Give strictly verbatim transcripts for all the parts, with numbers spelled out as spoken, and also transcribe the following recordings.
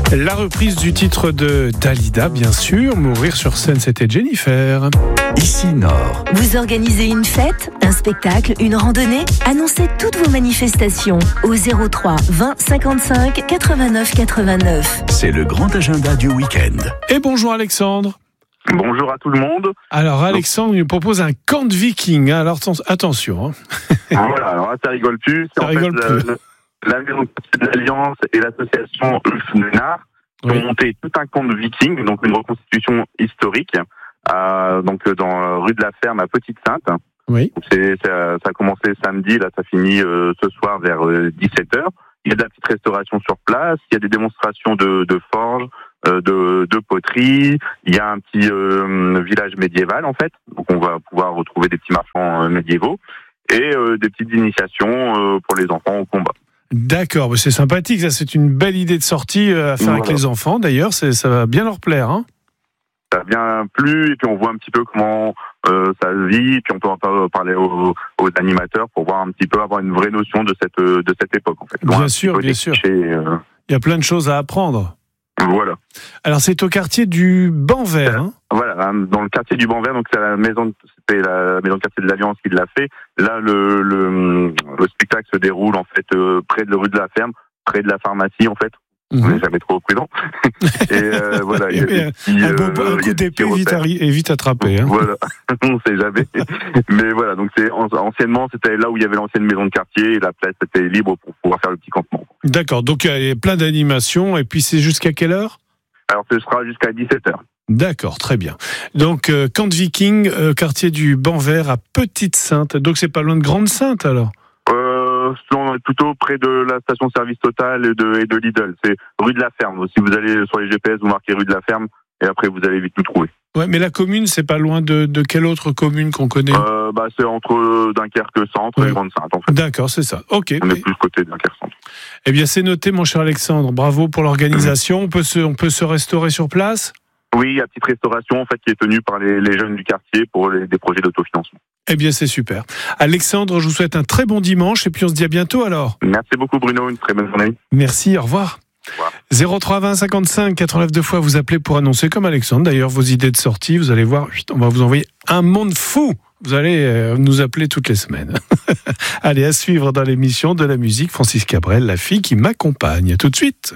La reprise du titre de Dalida, bien sûr. Mourir sur scène, c'était Jennifer. Ici Nord. Vous organisez une fête, un spectacle, une randonnée? Annoncez toutes vos manifestations au zéro trois vingt cinquante-cinq quatre-vingt-neuf quatre-vingt-neuf. C'est le grand agenda du week-end. Et bonjour Alexandre. Bonjour à tout le monde. Alors Alexandre nous propose un camp de vikings. Alors attention. Hein. Voilà, alors là, ça rigole plus. C'est Ça en rigole fait plus. La, la maison de l'Alliance et l'association Ulf-Lunar Oui. ont monté tout un camp de vikings, donc une reconstitution historique, euh, donc dans rue de la Ferme à Petite-Sainte. Oui. C'est, ça, ça a commencé samedi, là ça finit euh, ce soir vers euh, dix-sept heures. Il y a de la petite restauration sur place, il y a des démonstrations de, de forge, euh, de, de poterie, il y a un petit euh, village médiéval en fait, donc on va pouvoir retrouver des petits marchands euh, médiévaux et euh, des petites initiations euh, pour les enfants au combat. D'accord, c'est sympathique, ça c'est une belle idée de sortie à faire Voilà. avec les enfants. D'ailleurs, c'est, ça va bien leur plaire. Hein. Ça a bien plu et puis on voit un petit peu comment euh, ça vit, et puis on peut en parler aux, aux animateurs pour voir un petit peu, avoir une vraie notion de cette de cette époque en fait. Bien Donc, sûr, un petit peu bien des sûr. clichés, euh, Il y a plein de choses à apprendre. voilà. Alors c'est au quartier du Banc Vert. Hein. Voilà, dans le quartier du Banc Vert, donc c'est la maison, c'était la maison de quartier de l'Alliance qui l'a fait. Là, le, le, le spectacle se déroule en fait euh, près de la rue de la Ferme, près de la pharmacie en fait. Mmh. On n'est jamais trop prudent. Et euh, voilà, il y a des petits, un, bon, euh, un il y coup a des d'épée petits est vite, repères. arri- est vite attrapé. Hein. Voilà, on sait jamais. Mais voilà, donc c'est anciennement c'était là où il y avait l'ancienne maison de quartier et la place était libre pour pouvoir faire le petit campement. D'accord, donc il y a plein d'animations et puis c'est jusqu'à quelle heure? Alors ce sera jusqu'à dix-sept heures. D'accord, très bien. Donc euh, camp de Viking, euh, quartier du Banc Vert à Petite-Sainte. Donc c'est pas loin de Grande-Sainte alors? Euh, on est plutôt près de la station-service Total et de, et de Lidl. C'est rue de la Ferme. Si vous allez sur les G P S, vous marquez rue de la Ferme et après vous allez vite nous trouver. Ouais, mais la commune, c'est pas loin de, de quelle autre commune qu'on connaît? Euh, bah, c'est entre Dunkerque Centre Ouais. et Grande-Sainte en fait. D'accord, c'est ça. Ok. On est plus côté Dunkerque Centre. Eh bien, c'est noté, mon cher Alexandre. Bravo pour l'organisation. On peut se, on peut se restaurer sur place? Oui, il y a une petite restauration en fait qui est tenue par les, les jeunes du quartier pour les, des projets d'autofinancement. Eh bien, c'est super. Alexandre, je vous souhaite un très bon dimanche et puis on se dit à bientôt alors. Merci beaucoup Bruno, une très bonne journée. Merci, au revoir. Au revoir. zéro trois vingt cinquante-cinq quatre-vingt-neuf deux fois, vous appelez pour annoncer comme Alexandre. D'ailleurs, vos idées de sortie, vous allez voir, on va vous envoyer un monde fou. Vous allez euh, nous appeler toutes les semaines. Allez, à suivre dans l'émission de la musique, Francis Cabrel, la fille qui m'accompagne. Tout de suite.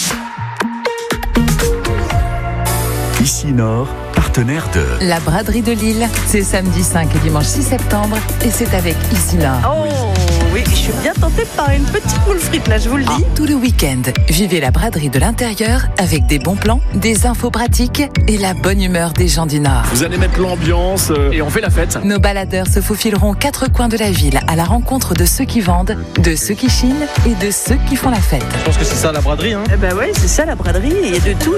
Ici Nord, partenaire de La braderie de Lille, c'est samedi cinq et dimanche six septembre et c'est avec Ici Nord. Oh oui, je suis bien tentée par une petite moule frite là, je vous le dis. Tout le week-end, vivez la braderie de l'intérieur avec des bons plans, des infos pratiques et la bonne humeur des gens du Nord. Vous allez mettre l'ambiance euh, et on fait la fête. Nos baladeurs se faufileront quatre coins de la ville à la rencontre de ceux qui vendent, de ceux qui chinent et de ceux qui font la fête. Je pense que c'est ça la braderie. Hein. Eh ben ouais, c'est ça la braderie, il y a de tout.